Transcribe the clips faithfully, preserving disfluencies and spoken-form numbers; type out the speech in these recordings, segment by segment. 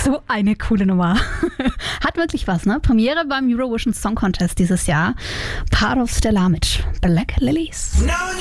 So eine coole Nummer. Hat wirklich was, ne? Premiere beim Eurovision Song Contest dieses Jahr. Part of Stellar mit Black Lilies.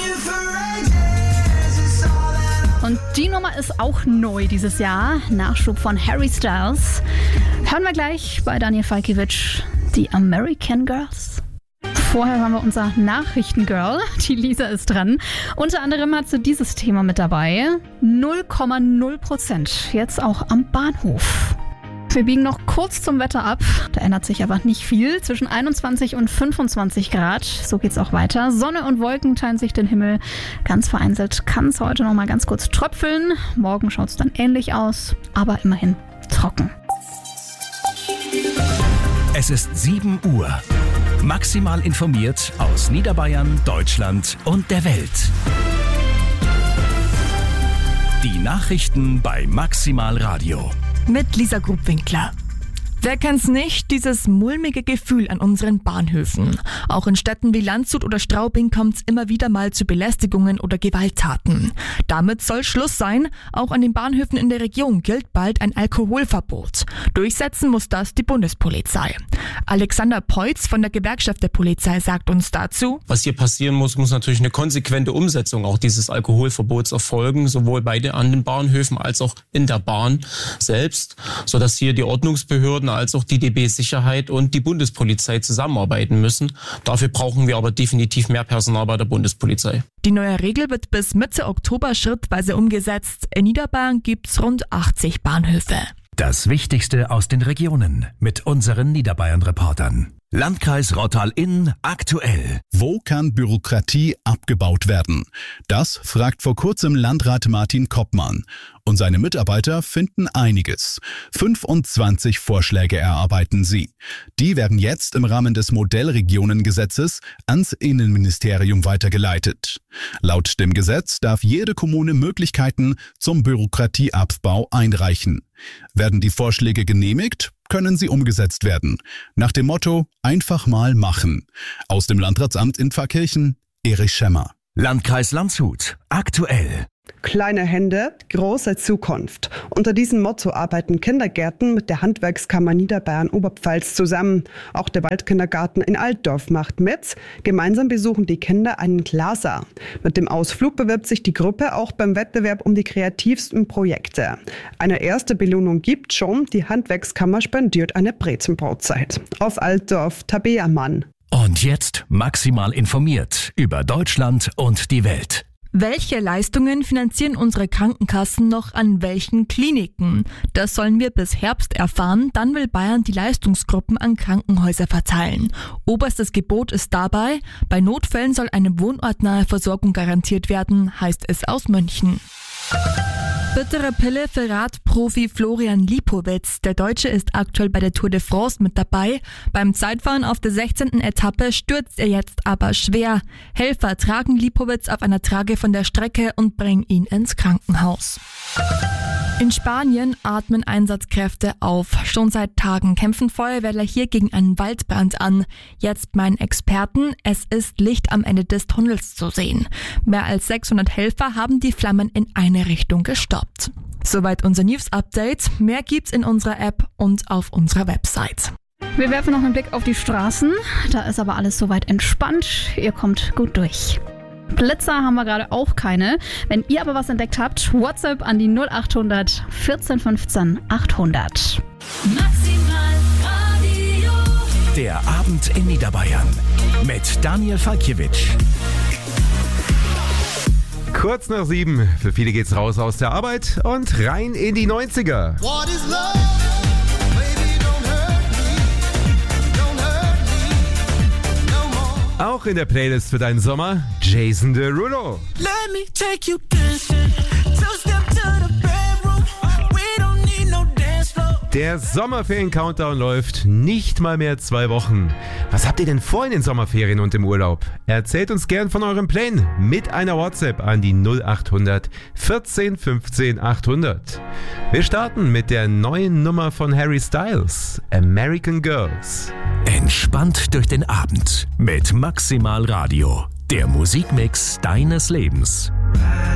Und die Nummer ist auch neu dieses Jahr. Nachschub von Harry Styles. Hören wir gleich bei Daniel Falkiewicz, die American Girls. Vorher haben wir unser Nachrichtengirl, die Lisa ist dran. Unter anderem hat sie dieses Thema mit dabei. null Komma null Prozent, jetzt auch am Bahnhof. Wir biegen noch kurz zum Wetter ab. Da ändert sich aber nicht viel. Zwischen einundzwanzig und fünfundzwanzig Grad. So geht's auch weiter. Sonne und Wolken teilen sich den Himmel. Ganz vereinzelt kann es heute noch mal ganz kurz tröpfeln. Morgen schaut es dann ähnlich aus, aber immerhin trocken. Es ist sieben Uhr. Maximal informiert aus Niederbayern, Deutschland und der Welt. Die Nachrichten bei Maximal Radio. Mit Lisa Grubwinkler. Wer kennt's nicht, dieses mulmige Gefühl an unseren Bahnhöfen. Auch in Städten wie Landshut oder Straubing kommt's immer wieder mal zu Belästigungen oder Gewalttaten. Damit soll Schluss sein. Auch an den Bahnhöfen in der Region gilt bald ein Alkoholverbot. Durchsetzen muss das die Bundespolizei. Alexander Peutz von der Gewerkschaft der Polizei sagt uns dazu: Was hier passieren muss, muss natürlich eine konsequente Umsetzung auch dieses Alkoholverbots erfolgen, sowohl bei den, an den Bahnhöfen als auch in der Bahn selbst, sodass hier die Ordnungsbehörden als auch die D B Sicherheit und die Bundespolizei zusammenarbeiten müssen. Dafür brauchen wir aber definitiv mehr Personal bei der Bundespolizei. Die neue Regel wird bis Mitte Oktober schrittweise umgesetzt. In Niederbayern gibt's rund achtzig Bahnhöfe. Das Wichtigste aus den Regionen mit unseren Niederbayern-Reportern. Landkreis Rottal-Inn aktuell. Wo kann Bürokratie abgebaut werden? Das fragt vor kurzem Landrat Martin Koppmann. Und seine Mitarbeiter finden einiges. fünfundzwanzig Vorschläge erarbeiten sie. Die werden jetzt im Rahmen des Modellregionengesetzes ans Innenministerium weitergeleitet. Laut dem Gesetz darf jede Kommune Möglichkeiten zum Bürokratieabbau einreichen. Werden die Vorschläge genehmigt, können sie umgesetzt werden. Nach dem Motto: einfach mal machen. Aus dem Landratsamt in Pfarrkirchen, Erich Schemmer. Landkreis Landshut aktuell. Kleine Hände, große Zukunft. Unter diesem Motto arbeiten Kindergärten mit der Handwerkskammer Niederbayern-Oberpfalz zusammen. Auch der Waldkindergarten in Altdorf macht mit. Gemeinsam besuchen die Kinder einen Glaser. Mit dem Ausflug bewirbt sich die Gruppe auch beim Wettbewerb um die kreativsten Projekte. Eine erste Belohnung gibt schon. Die Handwerkskammer spendiert eine Brezenbrotzeit. Aus Altdorf, Tabea Mann. Und jetzt maximal informiert über Deutschland und die Welt. Welche Leistungen finanzieren unsere Krankenkassen noch an welchen Kliniken? Das sollen wir bis Herbst erfahren. Dann will Bayern die Leistungsgruppen an Krankenhäuser verteilen. Oberstes Gebot ist dabei: bei Notfällen soll eine wohnortnahe Versorgung garantiert werden, heißt es aus München. Bittere Pille für Radprofi Florian Lipowitz. Der Deutsche ist aktuell bei der Tour de France mit dabei. Beim Zeitfahren auf der sechzehnten Etappe stürzt er jetzt aber schwer. Helfer tragen Lipowitz auf einer Trage von der Strecke und bringen ihn ins Krankenhaus. In Spanien atmen Einsatzkräfte auf. Schon seit Tagen kämpfen Feuerwehrler hier gegen einen Waldbrand an. Jetzt meinen Experten, es ist Licht am Ende des Tunnels zu sehen. Mehr als sechshundert Helfer haben die Flammen in eine Richtung gestoppt. Soweit unser News-Update. Mehr gibt's in unserer App und auf unserer Website. Wir werfen noch einen Blick auf die Straßen. Da ist aber alles soweit entspannt. Ihr kommt gut durch. Blitzer haben wir gerade auch keine. Wenn ihr aber was entdeckt habt, WhatsApp an die null acht hundert vierzehn fünfzehn achthundert. Maximal Radio. Der Abend in Niederbayern mit Daniel Falkiewicz. Kurz nach sieben. Für viele geht's raus aus der Arbeit und rein in die neunziger. What is love? Auch in der Playlist für deinen Sommer Jason Derulo. Let me take you dancing. Two step to the bedroom. We don't need no dance floor. Der Sommerferien-Countdown läuft nicht mal mehr zwei Wochen. Was habt ihr denn vor in den Sommerferien und im Urlaub? Erzählt uns gern von euren Plänen mit einer WhatsApp an die null acht hundert vierzehn fünfzehn achthundert. Wir starten mit der neuen Nummer von Harry Styles, American Girls. Entspannt durch den Abend mit Maximal Radio, der Musikmix deines Lebens.